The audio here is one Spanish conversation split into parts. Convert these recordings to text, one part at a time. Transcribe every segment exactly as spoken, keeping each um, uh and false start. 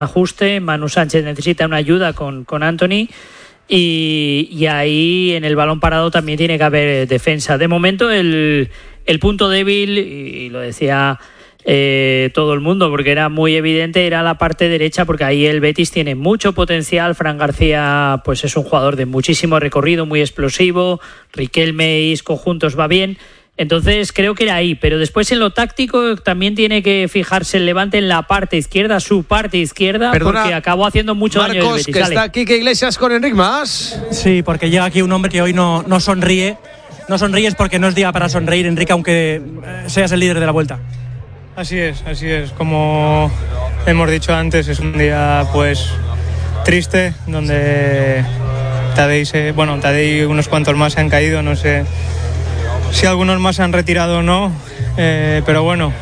ajuste. Manu Sánchez necesita una ayuda con, con Anthony. Y, y ahí en el balón parado también tiene que haber defensa. De momento el, el punto débil, y lo decía eh, todo el mundo porque era muy evidente, era la parte derecha, porque ahí el Betis tiene mucho potencial. Fran García pues es un jugador de muchísimo recorrido, muy explosivo. Riquelme y Isco juntos va bien. Entonces creo que era ahí, pero después en lo táctico también tiene que fijarse el Levante en la parte izquierda, su parte izquierda. Perdona, porque acabó haciendo mucho Marcos, daño el Betis. Que Dale. está Quique Iglesias con Enric Mas. Sí, porque llega aquí un hombre que hoy no, no sonríe. No sonríes porque no es día para sonreír, Enrique, aunque seas el líder de la Vuelta. Así es, así es. Como hemos dicho antes, es un día pues triste, donde Tadej, se, bueno, Tadej y unos cuantos más se han caído, no sé si algunos más se han retirado o no, eh, pero bueno,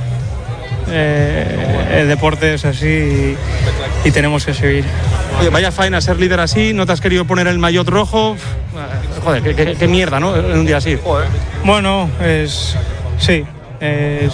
eh, el deporte es así y, y tenemos que seguir. Oye, vaya faena ser líder así, no te has querido poner el maillot rojo. Joder, qué, qué, qué mierda, ¿no? En un día así. Joder. Bueno, es. Sí, es.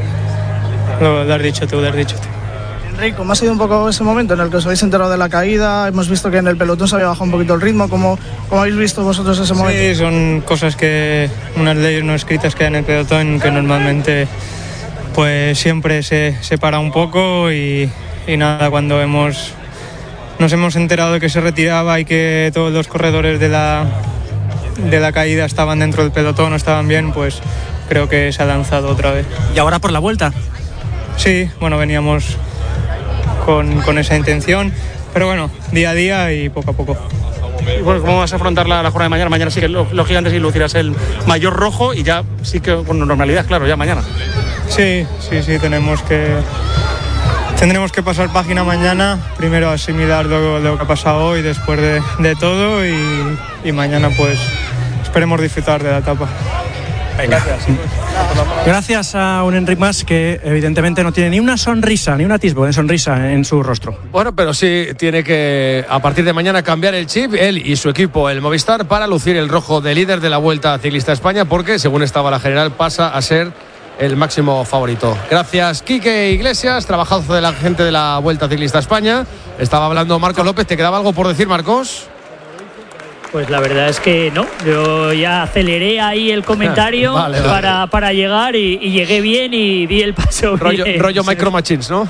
Lo, lo has dicho tú, lo has dicho tú. Enrique, ¿cómo ha sido un poco ese momento en el que os habéis enterado de la caída? Hemos visto que en el pelotón se había bajado un poquito el ritmo. ¿Cómo, cómo habéis visto vosotros ese momento? Sí, son cosas que, unas leyes no escritas que hay en el pelotón, que normalmente pues siempre se, se para un poco y, y nada, cuando hemos, nos hemos enterado de que se retiraba y que todos los corredores de la, de la caída estaban dentro del pelotón o estaban bien, pues creo que se ha lanzado otra vez. ¿Y ahora por la Vuelta? Sí, bueno, veníamos Con, con esa intención, pero bueno, día a día y poco a poco. Y bueno, ¿cómo vas a afrontar la, la jornada de mañana? Mañana sí que los, los gigantes y lucirás el mayor rojo y ya sí que con normalidad, claro, ya mañana. Sí, sí, sí, tenemos que tendremos que pasar página mañana, primero asimilar lo, lo que ha pasado hoy después de, de todo y, y mañana pues esperemos disfrutar de la etapa. Venga. Gracias. Gracias a un Enric Mas que evidentemente no tiene ni una sonrisa, ni un atisbo de sonrisa en su rostro. Bueno, pero sí tiene que a partir de mañana cambiar el chip, él y su equipo, el Movistar, para lucir el rojo de líder de la Vuelta Ciclista a España, porque según estaba la general pasa a ser el máximo favorito. Gracias, Quique Iglesias, trabajazo de la gente de la Vuelta Ciclista a España. Estaba hablando Marcos López, ¿te quedaba algo por decir, Marcos? Pues la verdad es que no, yo ya aceleré ahí el comentario vale, vale. Para, para llegar y, y llegué bien y di el paso rollo, bien. rollo Micro Machines, ¿no?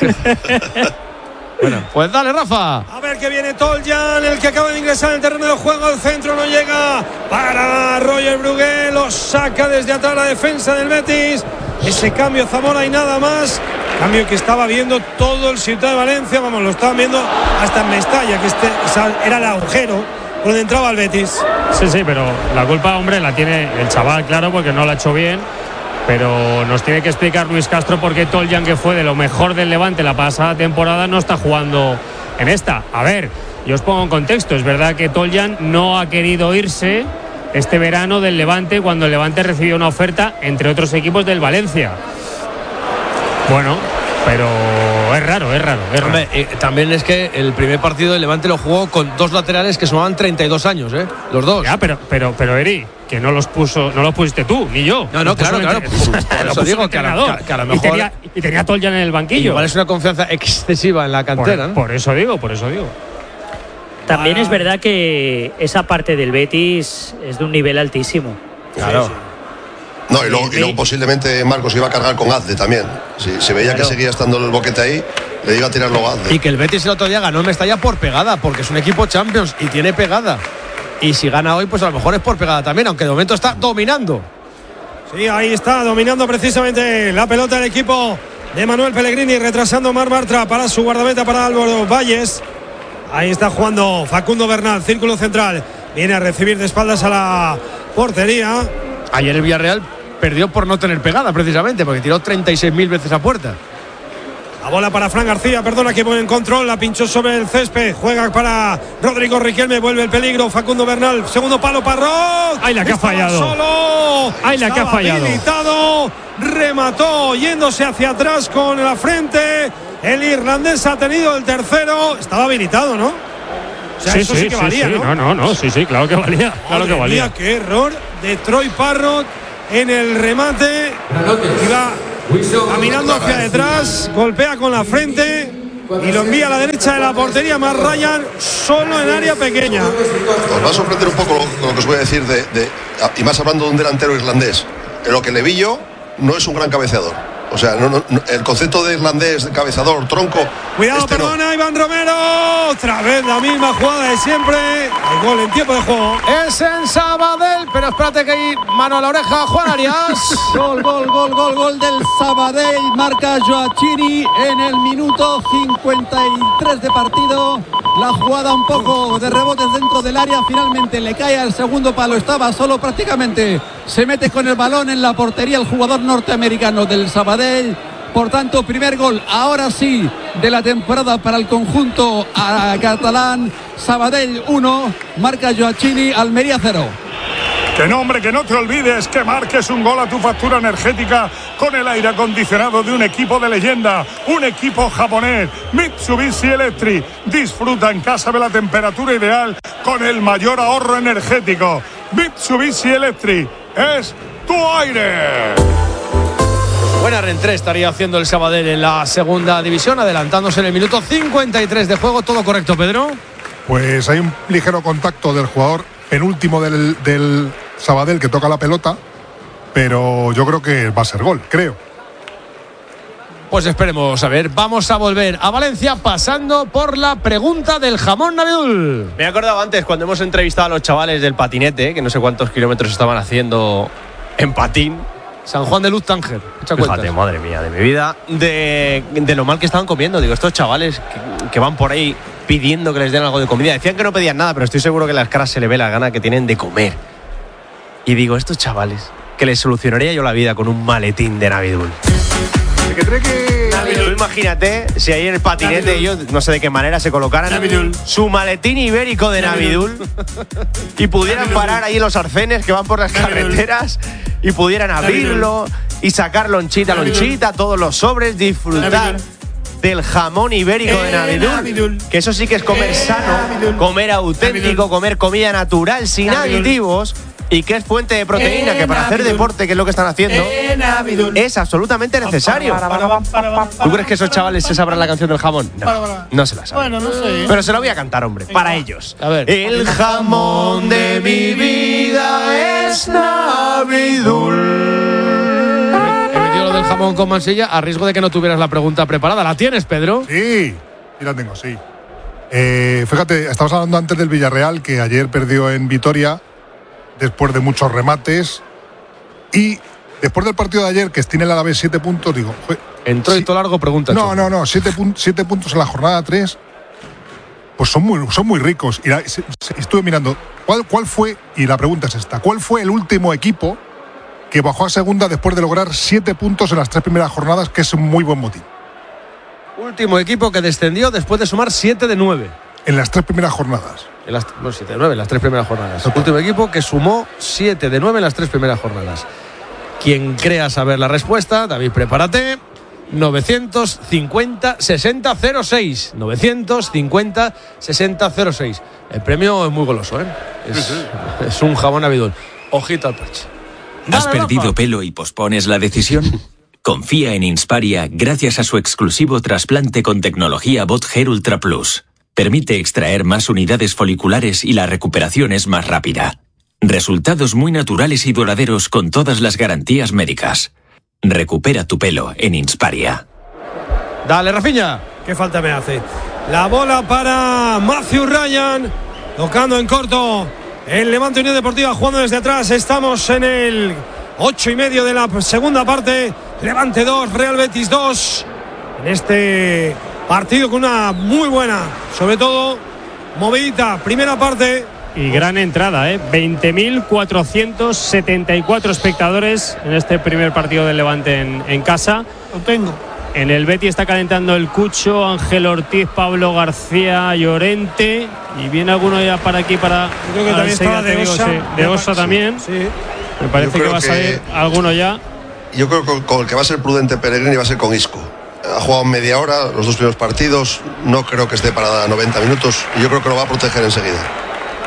Bueno, pues dale, Rafa. A ver que viene Toljan, el que acaba de ingresar en el terreno de juego, al centro no llega para Roger Brugué, lo saca desde atrás la defensa del Betis. Ese cambio Zamora y nada más. Cambio que estaba viendo todo el Ciudad de Valencia, vamos, lo estaban viendo hasta en Mestalla, que este era el agujero donde entraba el Betis. Sí, sí, pero la culpa, hombre, la tiene el chaval, claro, porque no lo ha hecho bien. Pero nos tiene que explicar Luis Castro por qué Toljan, que fue de lo mejor del Levante la pasada temporada, no está jugando en esta. A ver, yo os pongo en contexto. Es verdad que Toljan no ha querido irse este verano del Levante cuando el Levante recibió una oferta, entre otros equipos, del Valencia. Bueno, pero es raro, es raro, es raro. Hombre, eh, también es que el primer partido del Levante lo jugó con dos laterales que sumaban treinta y dos años, ¿eh? Los dos. Ya, pero, pero, pero Eri, que no los puso, no los pusiste tú, ni yo. No, no, claro, claro. Por eso digo que a, la, que a lo mejor. Y tenía, y tenía Toljan en el banquillo. Igual es una confianza excesiva en la cantera, por, ¿no? Por eso digo, por eso digo. También ah. es verdad que esa parte del Betis es de un nivel altísimo. Claro. Sí, sí. No, y luego, y luego posiblemente Marcos iba a cargar con Azde también. Si, si veía claro. que seguía estando el boquete ahí, le iba a tirar luego a Azde. Y que el Betis el otro día ganó en Mestalla por pegada, porque es un equipo Champions y tiene pegada. Y si gana hoy, pues a lo mejor es por pegada también, aunque de momento está dominando. Sí, ahí está, dominando precisamente la pelota del equipo de Manuel Pellegrini, retrasando Mar Bartra para su guardameta, para Álvaro Valles. Ahí está jugando Facundo Bernal, círculo central. Viene a recibir de espaldas a la portería. Ayer el Villarreal perdió por no tener pegada, precisamente, porque tiró treinta y seis mil veces a puerta. La bola para Fran García, perdona, que buen control, la pinchó sobre el césped, juega para Rodrigo Riquelme, vuelve el peligro, Facundo Bernal, segundo palo para Roc. ¡Ay, la que ha fallado! Solo, ¡Ay, la que ha fallado! Habilitado, remató, yéndose hacia atrás con la frente, el irlandés ha tenido el tercero, estaba habilitado, ¿no? O sea, sí, eso sí, sí que sí, valía, sí. ¿no? No, no, no, sí, sí, claro que valía, claro Madre que valía. Mía, qué error de Troy Parrott en el remate, iba caminando hacia detrás, golpea con la frente y lo envía a la derecha de la portería. Más Ryan solo en área pequeña. Os va a sorprender un poco lo, lo que os voy a decir de, de, y más hablando de un delantero irlandés. Lo que le vi yo no es un gran cabeceador. O sea, no, no, el concepto de irlandés, de cabezador, tronco. Cuidado, este perdona, no. Iván Romero. Otra vez la misma jugada de siempre. El gol en tiempo de juego. Es en Sabadell, pero espérate que hay mano a la oreja, Juan Arias. Gol, gol, gol, gol, gol del Sabadell. Marca Joachini en el minuto cincuenta y tres de partido. La jugada un poco de rebotes dentro del área. Finalmente le cae al segundo palo. Estaba solo prácticamente. Se mete con el balón en la portería el jugador norteamericano del Sabadell. Por tanto, primer gol, ahora sí, de la temporada para el conjunto catalán. Sabadell uno, marca Joachini, Almería cero. Que no, hombre, que no te olvides que marques un gol a tu factura energética con el aire acondicionado de un equipo de leyenda, un equipo japonés, Mitsubishi Electric. Disfruta en casa de la temperatura ideal con el mayor ahorro energético. Mitsubishi Electric es tu aire. Buena reentré estaría haciendo el Sabadell en la segunda división, adelantándose en el minuto cincuenta y tres de juego. ¿Todo correcto, Pedro? Pues hay un ligero contacto del jugador penúltimo del, del Sabadell que toca la pelota, pero yo creo que va a ser gol, creo. Pues esperemos a ver. Vamos a volver a Valencia pasando por la pregunta del jamón Navidul. Me he acordado antes cuando hemos entrevistado a los chavales del patinete, que no sé cuántos kilómetros estaban haciendo en patín. San Juan de Luz, Tánger. Fíjate, madre mía, de mi vida, de, de lo mal que estaban comiendo. Digo, estos chavales que, que van por ahí pidiendo que les den algo de comida. Decían que no pedían nada, pero estoy seguro que en las caras se le ve la gana que tienen de comer. Y digo, estos chavales, que les solucionaría yo la vida con un maletín de Navidul. Tú imagínate si ahí en el patinete Navidul. Ellos, no sé de qué manera, se colocaran Navidul. Su maletín ibérico de Navidul, Navidul y pudieran Navidul. Parar ahí en los arcenes que van por las Navidul. Carreteras y pudieran abrirlo Navidul. Y sacar lonchita, Navidul. Lonchita, todos los sobres, disfrutar Navidul. Del jamón ibérico eh, de Navidul, Navidul, que eso sí que es comer eh, sano, Navidul. Comer auténtico, Navidul. Comer comida natural, sin Navidul. Aditivos. Y que es fuente de proteína, eh, que para Navidul. Hacer deporte, que es lo que están haciendo, eh, es absolutamente necesario. ¿Tú crees que esos chavales se sabrán la canción del jamón? No, no se la saben. Bueno, no sé. Pero se la voy a cantar, hombre, para va. Ellos. A ver. El jamón de mi vida es Navidul. He metido lo del jamón con Mansilla a riesgo de que no tuvieras la pregunta preparada. ¿La tienes, Pedro? Sí, sí la tengo, sí. Eh, fíjate, estabas hablando antes del Villarreal, que ayer perdió en Vitoria después de muchos remates, y después del partido de ayer, que tiene el Alavés siete puntos, digo... Fue, Entró y todo largo, pregunta. No, no, no, siete, pun- siete puntos en la jornada tres, pues son muy, son muy ricos. Y la, se, se, estuve mirando, ¿cuál, ¿cuál fue, y la pregunta es esta, ¿cuál fue el último equipo que bajó a segunda después de lograr siete puntos en las tres primeras jornadas, que es un muy buen motín? Último equipo que descendió después de sumar siete de nueve. En las tres primeras jornadas. En las, bueno, siete de nueve en las tres primeras jornadas. El último equipo que sumó siete de nueve en las tres primeras jornadas. Quien crea saber la respuesta, David, prepárate. novecientos cincuenta sesenta cero seis. novecientos cincuenta sesenta cero seis. El premio es muy goloso, ¿eh? Es, es un jamón Navidul. Ojito al parche. ¿Has perdido pelo y pospones la decisión? Confía en Insparia gracias a su exclusivo trasplante con tecnología Bot Hair Ultra Plus. Permite extraer más unidades foliculares y la recuperación es más rápida. Resultados muy naturales y duraderos con todas las garantías médicas. Recupera tu pelo en Insparia. Dale, Rafinha. ¿Qué falta me hace? La bola para Matthew Ryan, tocando en corto el Levante Unión Deportiva, jugando desde atrás. Estamos en el ocho y medio de la segunda parte. Levante dos, Real Betis dos. En este partido con una muy buena, sobre todo, movidita primera parte. Y gran entrada, ¿eh? veinte mil cuatrocientos setenta y cuatro espectadores en este primer partido del Levante en, en casa. Lo tengo. En el Betis está calentando el Cucho, Ángel Ortiz, Pablo García, Llorente. Y viene alguno ya para aquí para... Yo creo que también estaba de Osa. Sí, de Osa también. Sí. Me parece que va a salir que, alguno ya. Yo creo que con el que va a ser prudente Pellegrini va a ser con Isco. Ha jugado media hora, los dos primeros partidos. No creo que esté para noventa minutos. Y yo creo que lo va a proteger enseguida.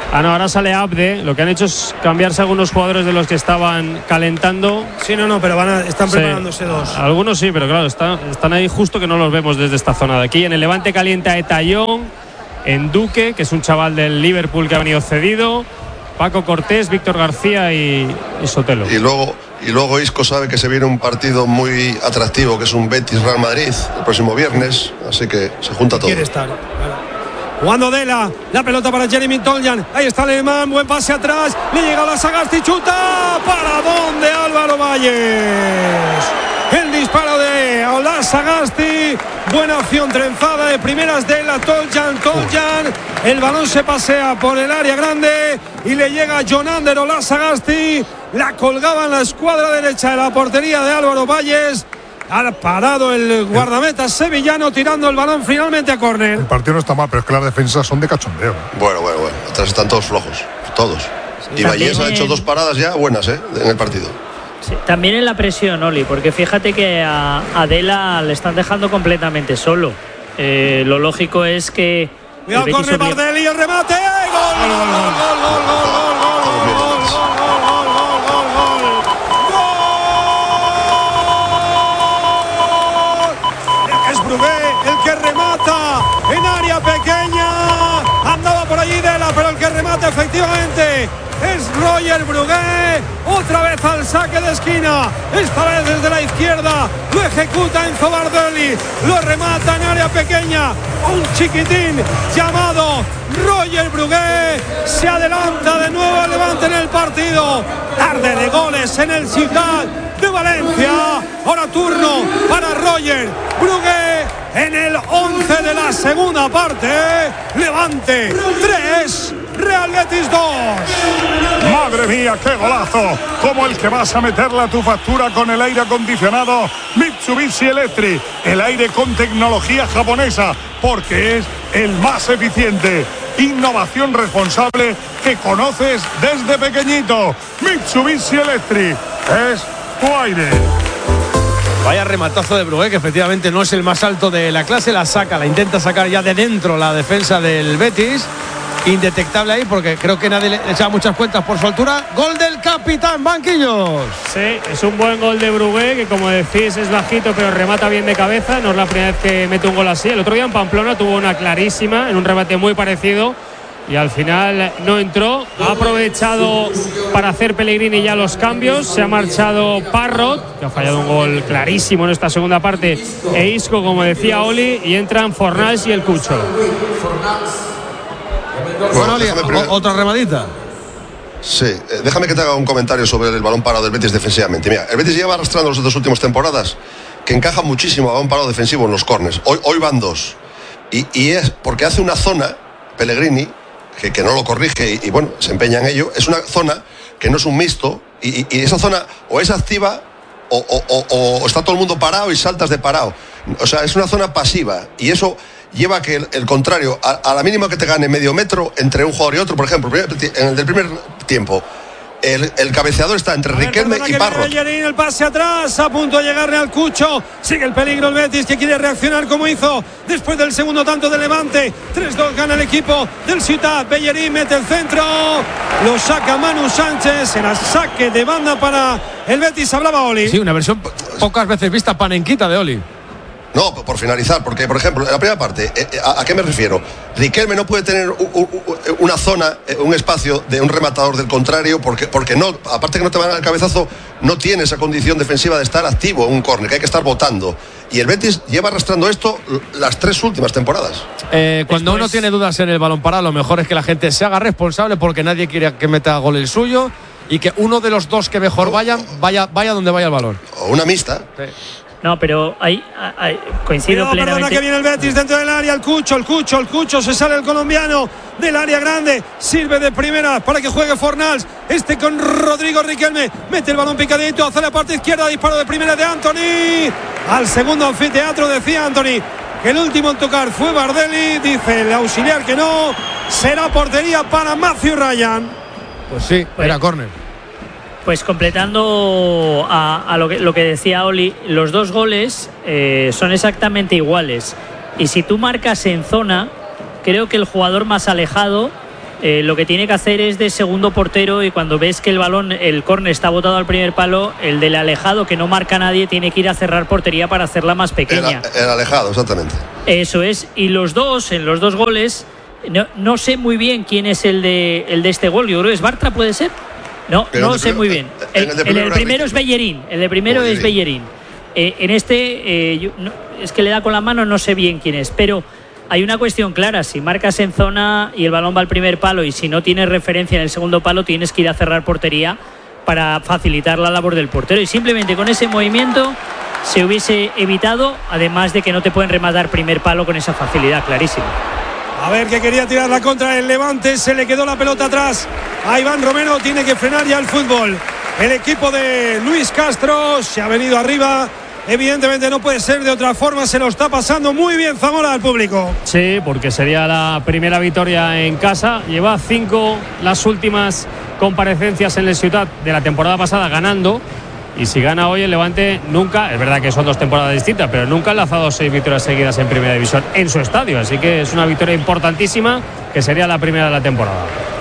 Ah, no, ahora sale Abde. Lo que han hecho es cambiarse algunos jugadores de los que estaban calentando. Sí, no, no, pero van a, están sí. preparándose dos. Algunos sí, pero claro, están, están ahí justo que no los vemos desde esta zona de aquí. En el Levante calienta Etayón, en Duque, que es un chaval del Liverpool que ha venido cedido, Paco Cortés, Víctor García y, y Sotelo. Y luego, y luego Isco sabe que se viene un partido muy atractivo, que es un Betis-Real Madrid el próximo viernes, así que se junta todo. Quiere estar. Vale. Jugando Dela, la pelota para Jeremy Toljan, ahí está Alemán, buen pase atrás, le llega a la Sagasti, chuta, ¿para dónde Álvaro Valles? El disparo de Ola Sagasti, buena opción trenzada de primeras de la Toljan, Toljan, el balón se pasea por el área grande y le llega a Jonander Ola Sagasti, la colgaba en la escuadra derecha de la portería de Álvaro Valles. Ha parado el guardameta sevillano tirando el balón finalmente a córner. El partido no está mal, pero es que las defensas son de cachondeo. Bueno, bueno, bueno. Atrás están todos flojos. Todos. Sí, y Vallés ha hecho dos paradas ya buenas, ¿eh? En el partido. Sí, también en la presión, Oli, porque fíjate que a Adela le están dejando completamente solo. Eh, lo lógico es que. Cuidado, corre Bardelli y el remate. ¡Gol! ¡Gol, gol, gol, gol, gol, gol, gol! El que remata en área pequeña, andaba por allí Dela, pero el que remata efectivamente es Roger Brugué, otra vez al saque de esquina, esta vez desde la izquierda, lo ejecuta Enzo Bardelli, lo remata en área pequeña, un chiquitín llamado Roger Brugué, se adelanta de nuevo el Levante en el partido, tarde de goles en el Ciudad de Valencia, ahora turno para Roger Brugué en el once de la segunda parte, Levante tres, Real Betis dos. Madre mía, qué golazo, como el que vas a meterla a tu factura con el aire acondicionado Mitsubishi Electric, el aire con tecnología japonesa, porque es el más eficiente. Innovación responsable que conoces desde pequeñito. Mitsubishi Electric es tu aire. Vaya rematazo de Brugué, que efectivamente no es el más alto de la clase, la saca, la intenta sacar ya de dentro la defensa del Betis. Indetectable ahí porque creo que nadie le echa muchas cuentas por su altura. Gol del capitán, banquillos. Sí, es un buen gol de Brugué, que como decís es bajito pero remata bien de cabeza. No es la primera vez que mete un gol así. El otro día en Pamplona tuvo una clarísima en un remate muy parecido y al final no entró. Ha aprovechado para hacer Pellegrini ya los cambios. Se ha marchado Parrot, que ha fallado un gol clarísimo en esta segunda parte, e Isco, como decía Oli, y entran Fornals y el Cucho. Bueno, Oli, otra remadita. Sí, eh, déjame que te haga un comentario sobre el balón parado del Betis defensivamente. Mira, el Betis lleva arrastrando las dos últimas temporadas que encaja muchísimo a balón parado defensivo en los córners. Hoy, hoy van dos. Y, y es porque hace una zona, Pellegrini, que, que no lo corrige y, y bueno, se empeña en ello. Es una zona que no es un mixto y, y, y esa zona o es activa o, o, o, o está todo el mundo parado y saltas de parado. O sea, es una zona pasiva y eso lleva a que el, el contrario, a, a la mínima que te gane medio metro entre un jugador y otro, por ejemplo, en el del primer tiempo, el, el cabeceador está entre Riquelme y Parrot. El pase atrás, a punto de llegarle al Cucho. Sigue el peligro el Betis, que quiere reaccionar como hizo después del segundo tanto de Levante. tres dos gana el equipo del Ciutat. Bellerín mete el centro, lo saca Manu Sánchez. Será saque de banda para el Betis. Hablaba Oli. Sí, una versión pocas veces vista panenquita de Oli. No, por finalizar, porque por ejemplo, en la primera parte, ¿a, a qué me refiero? Riquelme no puede tener un, un, una zona, un espacio de un rematador del contrario, porque, porque no, aparte que no te van al cabezazo, no tiene esa condición defensiva de estar activo en un córner, que hay que estar botando. Y el Betis lleva arrastrando esto las tres últimas temporadas. Eh, cuando Después... uno tiene dudas en el balón parado, lo mejor es que la gente se haga responsable, porque nadie quiere que meta gol el suyo y que uno de los dos que mejor vayan, vaya, vaya donde vaya el balón. O una mixta. Sí. No, pero ahí, ahí coincido no, plenamente. Perdona que viene el Betis dentro del área, el Cucho, el Cucho, el Cucho, se sale el colombiano del área grande, sirve de primera para que juegue Fornals, este con Rodrigo Riquelme, mete el balón picadito hacia la parte izquierda, disparo de primera de Anthony, al segundo anfiteatro, decía Anthony que el último en tocar fue Bardelli, dice el auxiliar que no, será portería para Matthew Ryan. Pues sí, pues, era córner. Pues completando a, a lo, que, lo que decía Oli, los dos goles eh, son exactamente iguales. Y si tú marcas en zona, creo que el jugador más alejado Eh, lo que tiene que hacer es de segundo portero, y cuando ves que el balón, el córner está botado al primer palo, el del alejado, que no marca a nadie, tiene que ir a cerrar portería para hacerla más pequeña. El, el alejado, exactamente. Eso es. Y los dos, en los dos goles, no, no sé muy bien quién es el de, el de este gol. Yo creo que es Bartra, ¿puede ser? No, Pero no lo sé primero, muy bien. El, en el, de el, el primero es Bellerín. El de primero Bellerín. es Bellerín. Eh, en este, eh, yo, no, es que le da con la mano, no sé bien quién es, pero hay una cuestión clara. Si marcas en zona y el balón va al primer palo, y si no tienes referencia en el segundo palo, tienes que ir a cerrar portería para facilitar la labor del portero. Y simplemente con ese movimiento se hubiese evitado, además de que no te pueden rematar primer palo con esa facilidad, clarísimo. A ver, que quería tirar la contra el Levante, se le quedó la pelota atrás a Iván Romero, tiene que frenar ya el fútbol. El equipo de Luis Castro se ha venido arriba. Evidentemente no puede ser de otra forma, se lo está pasando muy bien Zamora al público. Sí, porque sería la primera victoria en casa. Lleva cinco las últimas comparecencias en el Ciutat de la temporada pasada ganando. Y si gana hoy el Levante, nunca, es verdad que son dos temporadas distintas, pero nunca ha lanzado seis victorias seguidas en primera división en su estadio. Así que es una victoria importantísima, que sería la primera de la temporada.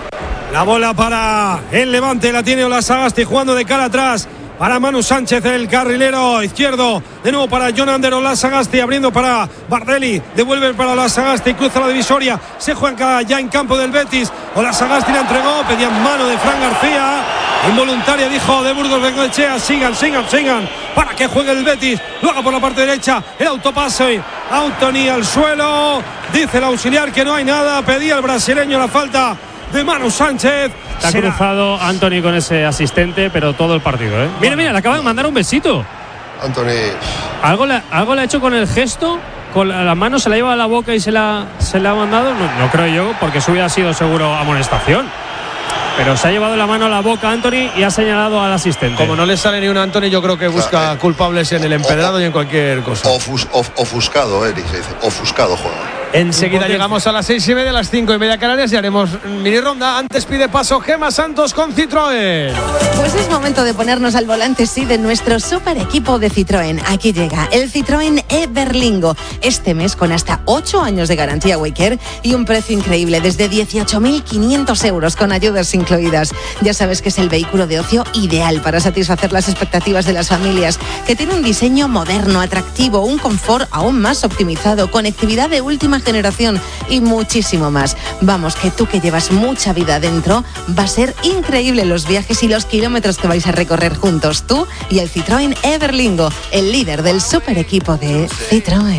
La bola para el Levante, la tiene Olasagasti jugando de cara atrás. Para Manu Sánchez, el carrilero izquierdo. De nuevo para Jon Ander Olasagasti, abriendo para Bardelli. Devuelve para Olasagasti, cruza la divisoria. Se juega ya en campo del Betis. Olasagasti la entregó, pedía mano de Fran García. Involuntaria, dijo de Burgos Bengoechea. Sigan, sigan, sigan. Para que juegue el Betis. Lo haga por la parte derecha. El autopase. Anthony al suelo. Dice el auxiliar que no hay nada. Pedía el brasileño la falta de Manu Sánchez. Está Será. cruzado Anthony con ese asistente, pero todo el partido, ¿eh? Mira, mira, le acaban de mandar un besito. Anthony. ¿Algo le, algo le ha hecho con el gesto? Con la, la mano se la lleva a la boca y se la, se la ha mandado. No, no creo yo, porque eso hubiera sido seguro amonestación. Pero se ha llevado la mano a la boca Anthony y ha señalado al asistente. Como no le sale ni un Anthony, yo creo que busca o sea, eh, culpables en el empedrado o, y en cualquier cosa. Ofus, of, ofuscado, Eric, se dice. Ofuscado, juega. Enseguida llegamos a las seis y media, a las cinco y media Canarias, y haremos mini ronda. Antes pide paso Gemma Santos con Citroën. Pues es momento de ponernos al volante, sí, de nuestro super equipo de Citroën. Aquí llega el Citroën e-Berlingo. Este mes con hasta ocho años de garantía Waycare y un precio increíble, desde dieciocho mil quinientos euros con ayudas incluidas. Ya sabes que es el vehículo de ocio ideal para satisfacer las expectativas de las familias, que tiene un diseño moderno, atractivo, un confort aún más optimizado, conectividad de última generación y muchísimo más. Vamos, que tú que llevas mucha vida dentro, va a ser increíble los viajes y los kilómetros que vais a recorrer juntos, tú y el Citroën e-Berlingo, el líder del super equipo de Citroën.